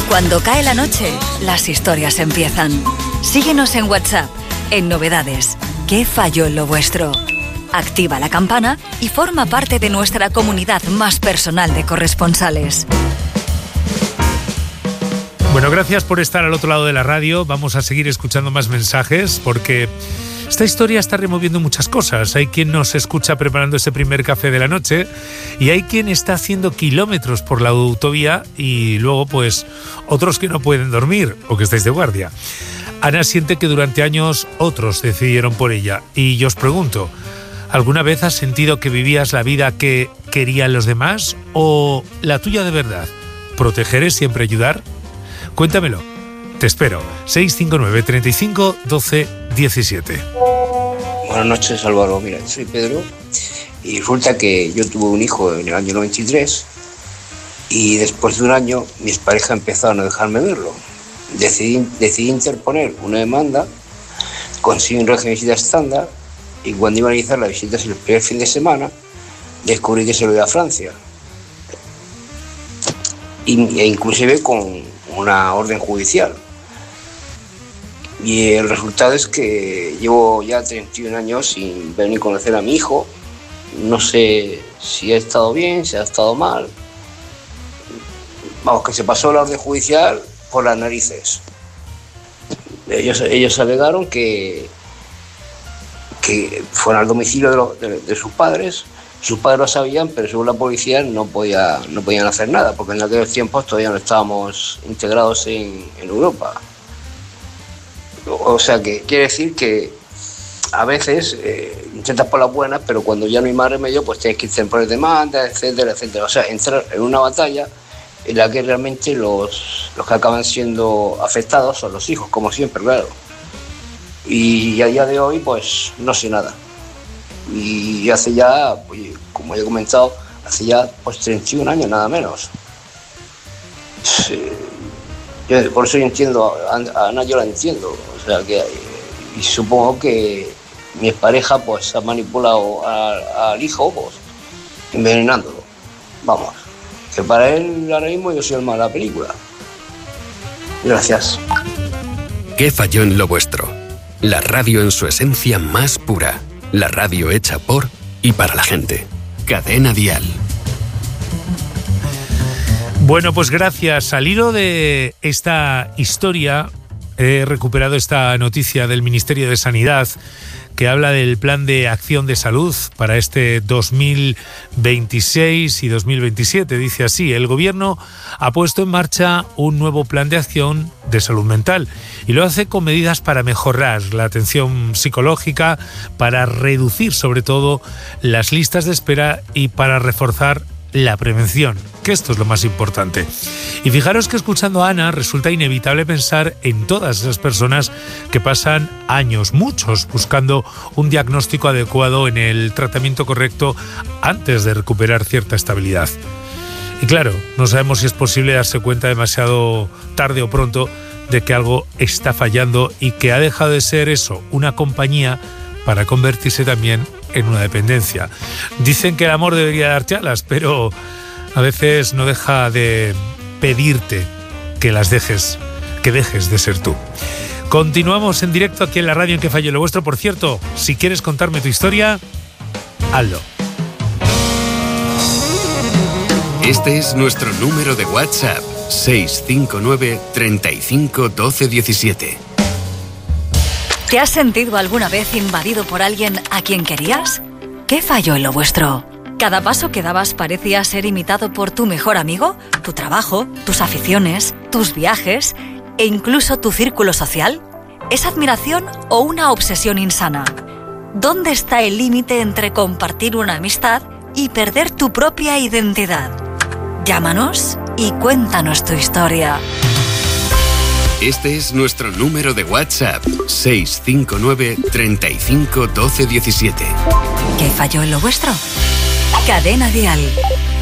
Cuando cae la noche, las historias empiezan. Síguenos en WhatsApp, en Novedades. ¿Qué falló en lo vuestro? Activa la campana y forma parte de nuestra comunidad más personal de corresponsales. Bueno, gracias por estar al otro lado de la radio. Vamos a seguir escuchando más mensajes porque esta historia está removiendo muchas cosas. Hay quien nos escucha preparando ese primer café de la noche y hay quien está haciendo kilómetros por la autovía y luego pues otros que no pueden dormir o que estáis de guardia. Ana siente que durante años otros decidieron por ella y yo os pregunto, ¿alguna vez has sentido que vivías la vida que querían los demás o la tuya de verdad? ¿Proteger es siempre ayudar? Cuéntamelo. Te espero. 659 35 12 17. Buenas noches, Álvaro. Mira, soy Pedro y resulta que yo tuve un hijo en el año 93 y después de un año mis parejas empezaron a dejarme verlo. Decidí interponer una demanda, conseguí un régimen de visita estándar y cuando iba a iniciar las visitas el primer fin de semana descubrí que se lo iba a Francia e inclusive con una orden judicial. Y el resultado es que llevo ya 31 años sin ver ni conocer a mi hijo. No sé si ha estado bien, si ha estado mal. Vamos, que se pasó la orden judicial por las narices. Ellos alegaron que fueron al domicilio de sus padres. Sus padres lo sabían, pero según la policía no podían hacer nada, porque en aquellos tiempos todavía no estábamos integrados en Europa. O sea, que quiere decir que a veces intentas por las buenas, pero cuando ya no hay más remedio, pues tienes que interponer demandas, etcétera, etcétera. O sea, entrar en una batalla en la que realmente los que acaban siendo afectados son los hijos, como siempre, claro. Y a día de hoy, pues no sé nada. Y hace ya, pues, como ya he comentado, hace ya pues 31 años, nada menos. Por eso yo entiendo, a Ana yo la entiendo. O sea, y supongo que mi expareja pues ha manipulado al hijo, pues, envenenándolo. Vamos, que para él ahora mismo yo soy el malo de la película. Gracias. ¿Qué falló en lo vuestro? La radio en su esencia más pura. La radio hecha por y para la gente. Cadena Dial. Bueno, pues gracias. Al hilo de esta historia, he recuperado esta noticia del Ministerio de Sanidad que habla del Plan de Acción de Salud para este 2026 y 2027. Dice así: el Gobierno ha puesto en marcha un nuevo plan de acción de salud mental y lo hace con medidas para mejorar la atención psicológica, para reducir sobre todo las listas de espera y para reforzar la prevención, que esto es lo más importante. Y fijaros que escuchando a Ana resulta inevitable pensar en todas esas personas que pasan años, muchos, buscando un diagnóstico adecuado en el tratamiento correcto antes de recuperar cierta estabilidad. Y claro, no sabemos si es posible darse cuenta demasiado tarde o pronto de que algo está fallando y que ha dejado de ser eso, una compañía, para convertirse también en una dependencia. Dicen que el amor debería darte alas, pero a veces no deja de pedirte que dejes de ser tú. Continuamos en directo aquí en la radio en Que Falló lo Vuestro. Por cierto, si quieres contarme tu historia, hazlo. Este es nuestro número de WhatsApp: 659 35 12 17. ¿Te has sentido alguna vez invadido por alguien a quien querías? ¿Qué falló en lo vuestro? ¿Cada paso que dabas parecía ser imitado por tu mejor amigo, tu trabajo, tus aficiones, tus viajes e incluso tu círculo social? ¿Es admiración o una obsesión insana? ¿Dónde está el límite entre compartir una amistad y perder tu propia identidad? Llámanos y cuéntanos tu historia. Este es nuestro número de WhatsApp: 659 35 12 17. ¿Qué falló en lo vuestro? Cadena Dial.